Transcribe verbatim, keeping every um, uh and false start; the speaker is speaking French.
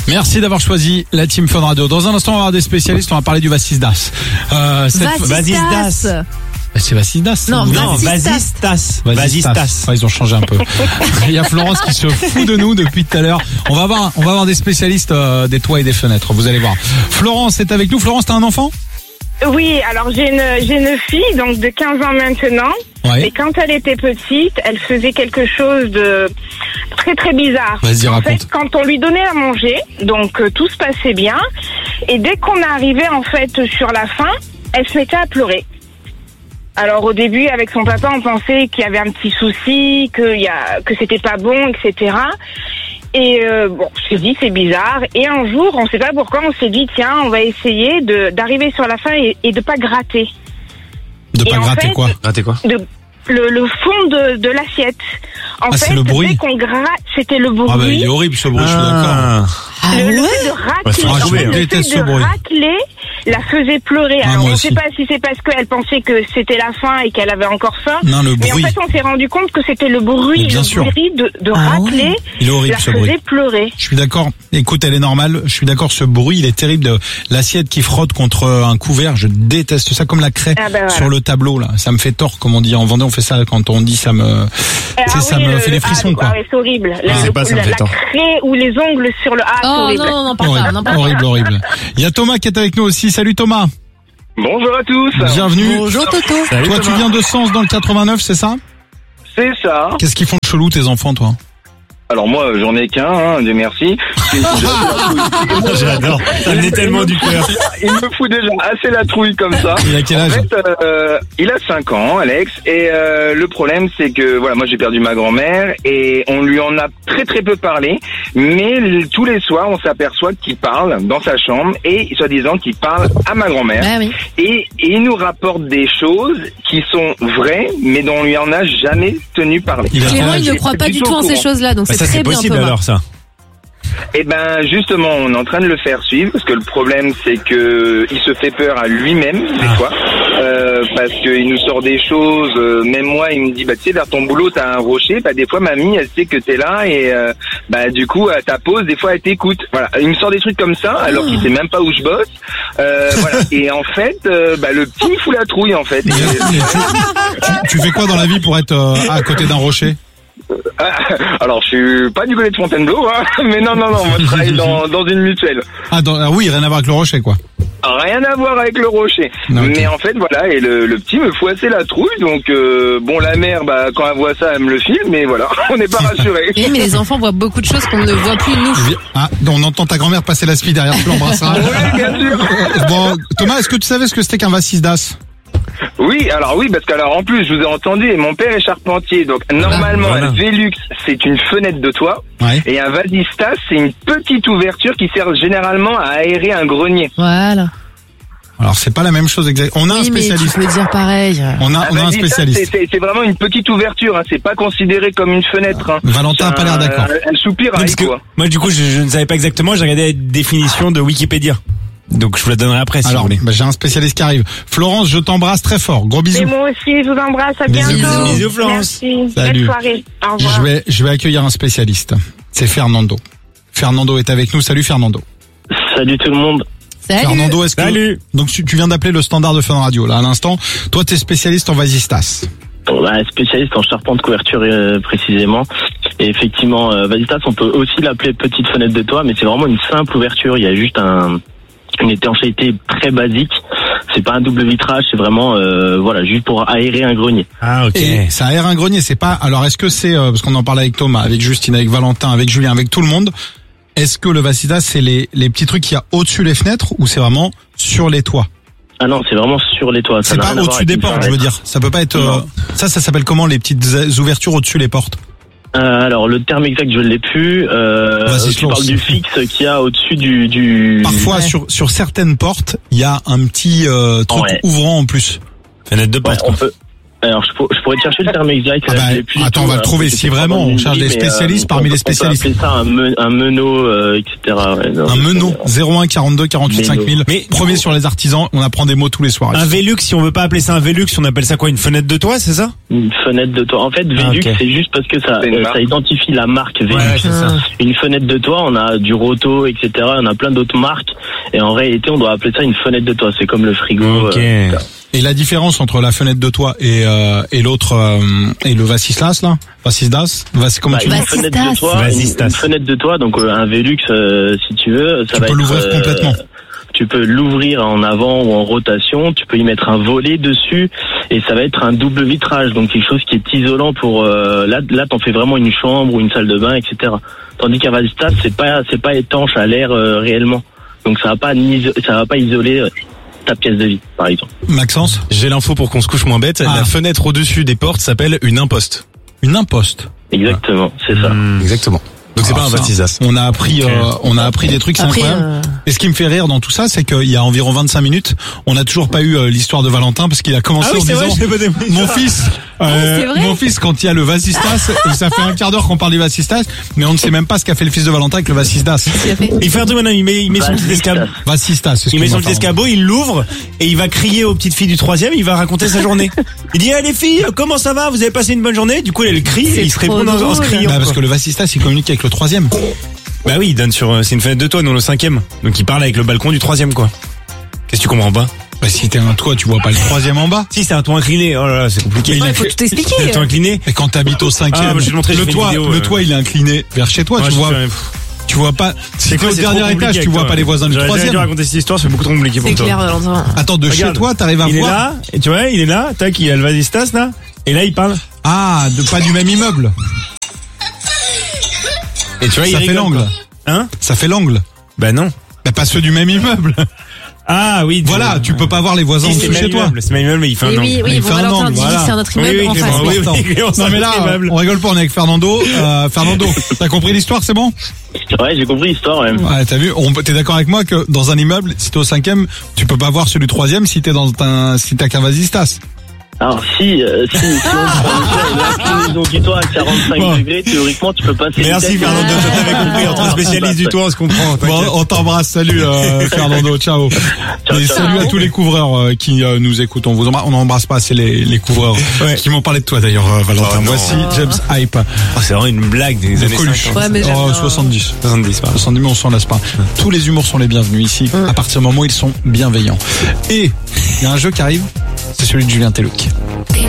Merci d'avoir choisi la Team Fun Radio. Dans un instant, on va avoir des spécialistes. On va parler du Vasisdas. Euh, cette... Vasisdas. C'est Vasisdas. Non, Non, Vasistas. Vasistas. Vasistas. Ouais, ils ont changé un peu. Il y a Florence qui se fout de nous depuis tout à l'heure. On va avoir, on va avoir des spécialistes euh, des toits et des fenêtres. Vous allez voir. Florence est avec nous. Florence, t'as un enfant? Oui, alors j'ai une, j'ai une fille donc de quinze ans maintenant. Ouais. Et quand elle était petite, elle faisait quelque chose de très très bizarre. Vas-y, en raconte. fait, quand on lui donnait à manger, donc euh, tout se passait bien. Et dès qu'on arrivait en fait sur la fin, elle se mettait à pleurer. Alors au début, avec son papa, on pensait qu'il y avait un petit souci, que, y a, que c'était pas bon, et cetera. Et euh, bon, je me suis dit c'est bizarre. Et un jour, on sait pas pourquoi, on s'est dit tiens, on va essayer de d'arriver sur la fin et, et de pas gratter. De Et pas en gratter fait, quoi? Raté quoi? De, le, le fond de, de l'assiette. En Ah, fait, c'est le bruit. dès qu'on gratte, c'était le bruit. Ah bah il est horrible ce bruit, je suis d'accord. Ah le, le ouais? fait de Ouais, racler, faut en rajouter, fait, hein. le fait Déteste ce de bruit. racler la faisait pleurer. Ah, Alors moi on ne aussi. sait pas si c'est parce qu'elle pensait que c'était la fin et qu'elle avait encore faim. Non, le Mais en bruit. fait, on s'est rendu compte que c'était le bruit, Mais bien le sûr. bruit de, de Ah racler, ouais. Il est horrible la ce faisait bruit. pleurer. Je suis d'accord. Écoute, elle est normale. Je suis d'accord. Ce bruit, il est terrible. De l'assiette qui frotte contre un couvert. Je déteste ça, comme la craie Ah ben voilà. sur le tableau là. Ça me fait tort, comme on dit en Vendée. On fait ça quand on dit ça me. Ah Tu sais, ça oui, me le- fait des frissons ah, quoi. ah ouais, c'est horrible. La, Je sais le- pas, ça me la, fait la tort. craie ou les ongles sur le ah, c'est Oh horrible. non, non, parle pas, Horrible, n'en parle pas. horrible, horrible. Il y a Thomas qui est avec nous aussi. Salut Thomas. Bonjour à tous. Bienvenue. Bonjour Toto. Salut, Toi, tu Thomas. viens de Sens dans le quatre-vingt-neuf, c'est ça? C'est ça. Qu'est-ce qu'ils font de chelou tes enfants, toi? Alors moi, j'en ai qu'un, hein, Dieu merci. J'adore. Ça venait tellement du cœur. Il me fout déjà assez la trouille comme ça. Il a quel En âge? fait, euh, il a cinq ans, Alex, et euh, le problème c'est que voilà, moi j'ai perdu ma grand-mère et on lui en a très très peu parlé, mais l- tous les soirs on s'aperçoit qu'il parle dans sa chambre et soi-disant qu'il parle à ma grand-mère Ah oui. et, et il nous rapporte des choses qui sont vraies, mais dont on lui en a jamais tenu parler. Il a quel Clément, âge? il ne croit pas du Plutôt tout en au ces courant. choses-là, donc Bah, c'est ça, très c'est bien possible Thomas. alors, ça. Eh ben justement, on est en train de le faire suivre parce que le problème c'est que il se fait peur à lui-même des Ah. fois euh, parce qu'il nous sort des choses. euh, même moi, il me dit bah tu sais vers ton boulot t'as un rocher. Bah des fois mamie elle sait que t'es là et euh, bah du coup à ta pause des fois elle t'écoute. Voilà, il me sort des trucs comme ça alors qu'il sait même pas où je bosse. Euh, voilà. Et en fait, euh, bah le petit me fout la trouille en fait. Mais tu, tu- tu fais quoi dans la vie pour être euh, à côté d'un rocher? Alors je suis pas du côté de Fontainebleau, hein, mais non non non, moi je travaille dans dans une mutuelle. Ah, dans, ah oui, rien à voir avec le rocher, quoi. Rien à voir avec le rocher. Non, ok. Mais en fait, voilà, et le, le petit me fout assez la trouille, donc euh, bon, la mère, bah, quand elle voit ça, elle me le filme, mais voilà, on n'est pas rassurés. Oui, mais les enfants voient beaucoup de choses qu'on ne voit plus nous. Ah, on entend ta grand-mère passer la spie derrière, tu l'embrasseras. Oui, bien sûr. Bon, Thomas, est-ce que tu savais ce que c'était qu'un Vasisdas? Oui, alors oui, parce que alors en plus, je vous ai entendu, et mon père est charpentier, donc normalement, voilà. un Velux, c'est une fenêtre de toit, Ouais. et un Vasistas, c'est une petite ouverture qui sert généralement à aérer un grenier. Voilà. Alors, c'est pas la même chose exactement. On a un Oui, mais tu spécialiste. peux dire pareil. On a, Un on a un Vasistas, spécialiste. c'est- c'est c'est vraiment une petite ouverture, hein, c'est pas considéré comme une fenêtre. Hein. Valentin a pas l'air d'accord. Un, un soupirail, Non, parce que quoi. moi, du coup, je, je ne savais pas exactement. J'ai regardé la définition de Wikipédia. Donc, je vous la donnerai après, si Alors, vous voulez. bah, j'ai un spécialiste qui arrive. Florence, je t'embrasse très fort. Gros Et bisous. moi aussi, je vous embrasse. À Bisous. bientôt. Bisous, bisous, Florence. Merci. Salut. Belle soirée. Au revoir. Je vais, je vais accueillir un spécialiste. C'est Fernando. Fernando est avec nous. Salut Fernando. Salut tout le monde. Salut. Fernando, est-ce que Salut. donc tu, tu viens d'appeler le standard de Fun Radio là à l'instant. Toi, t'es spécialiste en Vasistas. Bon, bah, spécialiste en charpente couverture euh, précisément. Et effectivement, euh, Vasistas, on peut aussi l'appeler petite fenêtre de toit, mais c'est vraiment une simple ouverture. Il y a juste un, une étanchéité très basique. C'est pas un double vitrage, c'est vraiment euh, voilà juste pour aérer un grenier. Ah, ok. Et ça aère un grenier. C'est pas. Alors, est-ce que c'est euh, parce qu'on en parle avec Thomas, avec Justine, avec Valentin, avec Julien, avec tout le monde. Est-ce que le Vasistas, c'est les les petits trucs qu'il y a au-dessus des fenêtres ou c'est vraiment sur les toits? Ah non, c'est vraiment sur les toits. Ça C'est n'a pas rien à voir au-dessus avec des une portes, je veux fenêtre. dire. Ça peut pas être. euh, Non. ça, ça s'appelle comment les petites ouvertures au-dessus les portes? Euh, alors le terme exact, je ne l'ai plus. Euh, Vas-y, tu Flo. parles du fixe qu'il y a au-dessus du, du. Parfois, Ouais. sur sur certaines portes, il y a un petit euh, truc Ouais. ouvrant en plus. Fenêtre de Ouais, porte, on quoi. peut. Alors, je, pour- je pourrais te chercher le terme exact. Ah là, bah, je l'ai plus du attends, tout, on va hein, le trouver. parce que Si c'est pas vraiment dans on une cherche vie, des mais, spécialistes euh, parmi on- les spécialistes. On peut appeler ça un, me, un meneau, euh, et cetera. Ouais, non, Un meneau, zéro un quarante-deux quarante-huit cinq mille. Mais- Premier sur les artisans, on apprend des mots tous les soirs. Un Velux, si on veut pas appeler ça un Velux, on appelle ça quoi? Une fenêtre de toit, c'est ça? Une fenêtre de toit. En fait, Velux, Ah, ok. c'est juste parce que ça, C'est une euh, marque. ça identifie la marque Velux. Ouais, c'est ça. Une fenêtre de toit, on a du Roto, et cetera. On a plein d'autres marques. Et en réalité, on doit appeler ça une fenêtre de toit. C'est comme le frigo. Ok. euh, Et la différence entre la fenêtre de toit et euh, et l'autre euh, et le Vasislas là, Vasisdas, Vas comment bah, tu une dis Vasistas. fenêtre de toit, Vas-y, une, Stas. une fenêtre de toit, donc euh, un Velux, euh, si tu veux, ça Tu va peux être, l'ouvrir euh, complètement. Tu peux l'ouvrir en avant ou en rotation. Tu peux y mettre un volet dessus et ça va être un double vitrage, donc quelque chose qui est isolant pour. Euh, là, là, t'en fais vraiment une chambre ou une salle de bain, et cetera. Tandis qu'un Vasistas, c'est pas, c'est pas étanche à l'air euh, réellement, donc ça va pas, ni- ça va pas isoler euh, ta pièce de vie, par exemple. Maxence, J'ai l'info pour qu'on se couche moins bête. Ah. La fenêtre au-dessus des portes s'appelle une imposte. une imposte. Exactement, c'est ça. Hmm. Exactement. Donc c'est Alors pas un ça, Vasisas. On a appris, Ok. euh, on a appris des trucs, c'est Après, incroyable. euh, Et ce qui me fait rire dans tout ça, c'est qu'il y a environ vingt-cinq minutes, on n'a toujours pas eu euh, l'histoire de Valentin parce qu'il a commencé Ah oui, en c'est vrai, disant je l'ai pas démoli. mon fils, euh, c'est vrai mon fils quand il y a le Vasistas, et ça fait un quart d'heure qu'on parle du Vasistas, mais on ne sait même pas ce qu'a fait le fils de Valentin avec le Vasistas. tu as fait. Il fait un truc maintenant, il met, il met son petit escabeau. Vasistas, Il met son excuse-moi, petit escabeau, il l'ouvre et il va crier aux petites filles du troisième, il va raconter sa journée. Il dit, ah les filles, comment ça va? Vous avez passé une bonne journée? Du coup, elle crie et il se trop répond en, en se drôle. criant. Bah, parce quoi. que le Vasistas, il communique avec le troisième. Bah oui, il donne sur, euh, c'est une fenêtre de toit, non le cinquième. Donc il parle avec le balcon du troisième, quoi. Qu'est-ce que tu comprends pas? Bah, si t'es un toit, tu vois pas le troisième en bas. Si, c'est un toit incliné. Oh là là, c'est compliqué. Mais il Ouais, a il faut fait- tout expliquer. C'est un toit incliné. Et quand t'habites au cinquième, Ah, moi, je vais te montrer, j'ai le fait une toit, vidéo, le euh. toit, il est incliné vers chez toi, Moi, tu je vois, suis- tu vois pas, si t'es quoi, au c'est dernier trop compliqué étage, tu avec vois toi. pas les voisins du J'aurais jamais dû troisième. raconter cette histoire, c'est beaucoup trop compliqué pour C'est toi. clair, Valentin. Attends, de Regarde. chez toi, t'arrives à Il est voir. là, et tu vois, il est là, tac, il a le Vasistas, là. Et là, il parle. Ah, de pas du même immeuble. Et tu vois, il Ça fait rigole, l'angle. quoi. Hein? Ça fait l'angle. Bah non. Bah, pas ceux du même immeuble. Ah oui. Voilà, tu peux pas voir les voisins en Si, c'est dessous le chez même toi. immeuble, c'est le même immeuble, mais il fait un Et angle. oui, oui, Il bon, fait un Valentin angle, dit voilà. que c'est un autre Oui, immeuble oui, en Clément, face. oui, oui, oui, on Non s'en mais là, fout, immeuble. on rigole pas, on est avec Fernando. Euh, Fernando, t'as compris l'histoire, c'est bon? Ouais, j'ai compris l'histoire. Ouais. Ouais, t'as vu, on, t'es d'accord avec moi que dans un immeuble, si t'es au cinquième, tu peux pas voir celui du troisième si t'es dans un, si t'as qu'un Vasistas. Alors si, euh, si, si on prend l'inclinaison du toit à quarante-cinq Bon. degrés, théoriquement, tu peux passer. Merci une tête- Fernando, toi t'avais compris, entre spécialistes du toit, on se comprend. Bon, t'inquiète. on t'embrasse, salut euh, Fernando, ciao. Ciao, Et ciao. salut à tous les couvreurs euh, qui euh, nous écoutent. On vous embrasse, on n'embrasse pas assez les, les couvreurs Ouais. qui m'ont parlé de toi d'ailleurs, euh, Valentin. Oh, non. Voici James Hype. Oh, c'est vraiment une blague des années Coluche. cinquante. Ouais, mais Oh, j'adore. soixante-dix. soixante-dix, pardon. soixante-dix, mais on s'en lasse pas. Tous les humours sont les bienvenus ici, à partir du moment où ils sont bienveillants. Et il y a un jeu qui arrive, c'est celui de Julien Telouk.